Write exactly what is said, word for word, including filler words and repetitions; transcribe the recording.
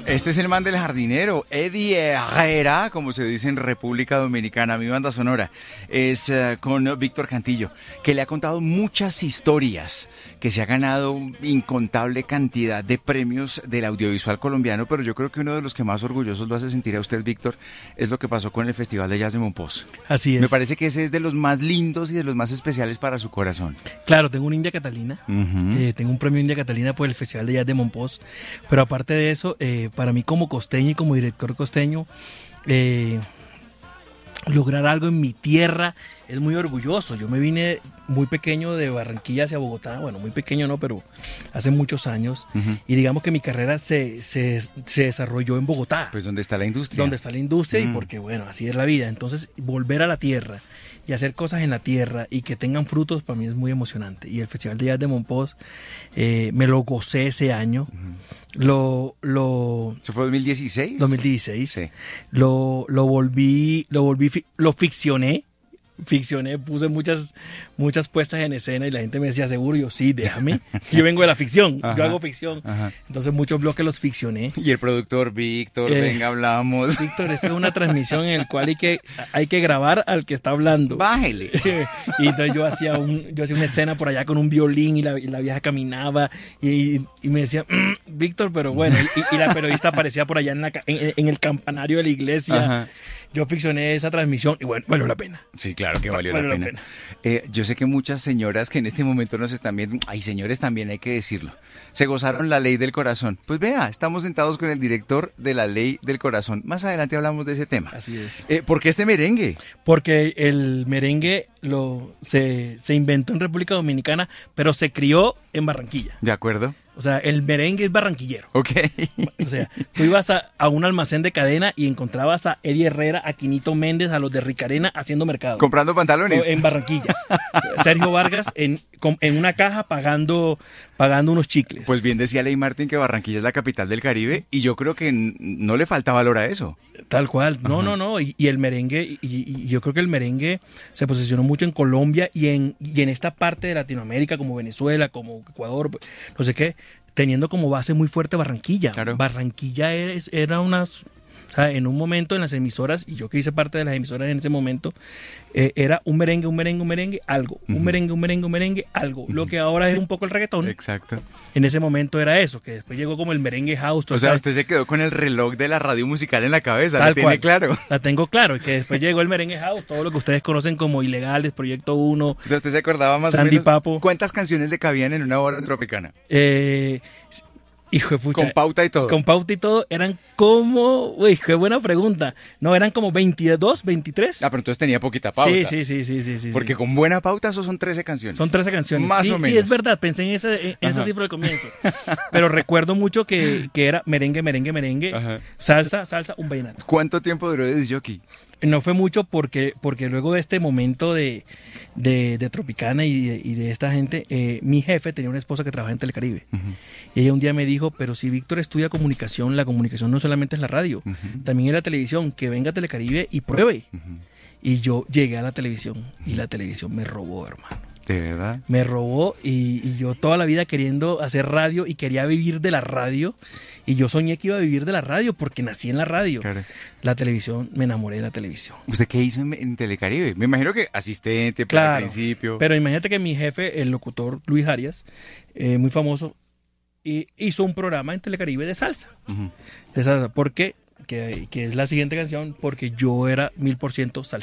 Este es el man del jardinero, Eddie Herrera, como se dice en República Dominicana. Mi banda sonora es uh, con Víctor Cantillo, que le ha contado muchas historias, que se ha ganado incontable cantidad de premios del audiovisual colombiano, pero yo creo que uno de los que más orgullosos lo hace sentir a usted, Víctor, es lo que pasó con el Festival de Jazz de Mompox. Así es. Me parece que ese es de los más lindos y de los más especiales para su corazón. Claro, tengo una India Catalina, uh-huh. eh, tengo un premio India Catalina por el Festival de Jazz de Mompox, pero aparte de eso, eh, para mí como costeño y como director costeño, eh, lograr algo en mi tierra es muy orgulloso. Yo me vine muy pequeño de Barranquilla hacia Bogotá, bueno, muy pequeño no, pero hace muchos años, uh-huh. y digamos que mi carrera se, se, se desarrolló en Bogotá. Pues donde está la industria. Donde está la industria uh-huh. y porque, bueno, así es la vida. Entonces, volver a la tierra y hacer cosas en la tierra y que tengan frutos, para mí es muy emocionante. Y el Festival de Jazz de Mompox, eh, me lo gocé ese año. Uh-huh. Lo, lo... ¿Se fue dos mil dieciséis? dos mil dieciséis. Sí. Lo, lo volví, lo volví, lo ficcioné. Ficcioné, puse muchas muchas puestas en escena y la gente me decía, seguro, yo sí, déjame, yo vengo de la ficción, ajá, yo hago ficción, ajá. Entonces muchos bloques los ficcioné. Y el productor, Víctor, eh, venga, hablamos. Víctor, esto es una transmisión en la cual hay que, hay que grabar al que está hablando. Bájele. Y entonces yo hacía, un, yo hacía una escena por allá con un violín y la, y la vieja caminaba y, y me decía, mmm, Víctor, pero bueno, y, y la periodista aparecía por allá en, la, en, en el campanario de la iglesia. Ajá. Yo ficcioné esa transmisión y bueno, valió la pena. Sí, claro que valió valió la pena. La pena. Eh, yo sé que muchas señoras que en este momento nos están viendo, ay, señores, también hay que decirlo, se gozaron la ley del corazón. Pues vea, estamos sentados con el director de la ley del corazón. Más adelante hablamos de ese tema. Así es. Eh, ¿Por qué este merengue? Porque el merengue lo se, se inventó en República Dominicana, pero se crió en Barranquilla. De acuerdo. O sea, el merengue es barranquillero. Ok. O sea, tú ibas a, a un almacén de cadena y encontrabas a Eddie Herrera, a Quinito Méndez, a los de Ricarena haciendo mercado. ¿Comprando pantalones? En Barranquilla. Sergio Vargas en, en una caja pagando, pagando unos chicles. Pues bien decía Ley Martin que Barranquilla es la capital del Caribe y yo creo que no le falta valor a eso. Tal cual. No, Ajá. no, no. Y, y el merengue, y, y yo creo que el merengue se posicionó mucho en Colombia y en, y en esta parte de Latinoamérica, como Venezuela, como Ecuador, no sé qué, teniendo como base muy fuerte Barranquilla. Claro. Barranquilla era, era unas... O sea, en un momento en las emisoras, y yo que hice parte de las emisoras en ese momento, eh, era un merengue, un merengue, un merengue, algo. Uh-huh. Un merengue, un merengue, un merengue, algo. Uh-huh. Lo que ahora es un poco el reggaetón. Exacto. En ese momento era eso, que después llegó como el merengue house. O sea, usted se quedó con el reloj de la radio musical en la cabeza, Tal ¿la tiene cual. claro? La tengo claro, y que después llegó el merengue house, todo lo que ustedes conocen como Ilegales, Proyecto uno. O sea, ¿usted se acordaba más Sandy o menos Papo. ¿Cuántas canciones le cabían en una hora tropicana? Eh... Hijo de pucha. Con pauta y todo. Con pauta y todo, eran como... Uy, qué buena pregunta. No, eran como veintidós, veintitrés. Ah, pero entonces tenía poquita pauta. Sí, sí, sí, sí, sí. sí Porque sí. con buena pauta eso son trece canciones. Son trece canciones. Más sí, o menos. Sí, es verdad, pensé en esa, en esa cifra al comienzo. Pero recuerdo mucho que, que era merengue, merengue, merengue, Ajá. salsa, salsa, un vallenato. ¿Cuánto tiempo duró de disc jockey? No fue mucho porque, porque luego de este momento de, de, de Tropicana y de, y de esta gente, eh, mi jefe tenía una esposa que trabajaba en Telecaribe. Uh-huh. Y ella un día me dijo, pero si Víctor estudia comunicación, la comunicación no solamente es la radio, uh-huh. también es la televisión, que venga a Telecaribe y pruebe. Uh-huh. Y yo llegué a la televisión y la televisión me robó, hermano. ¿De verdad? Me robó y, y yo toda la vida queriendo hacer radio y quería vivir de la radio. Y yo soñé que iba a vivir de la radio porque nací en la radio. Claro. La televisión, me enamoré de la televisión. ¿Usted qué hizo en, en Telecaribe? Me imagino que asistente, claro, al principio. Pero imagínate que mi jefe, el locutor Luis Arias, eh, muy famoso, y hizo un programa en Telecaribe de salsa. Uh-huh. De salsa. ¿Por qué? Que, que es la siguiente canción, porque yo era mil por ciento salsero.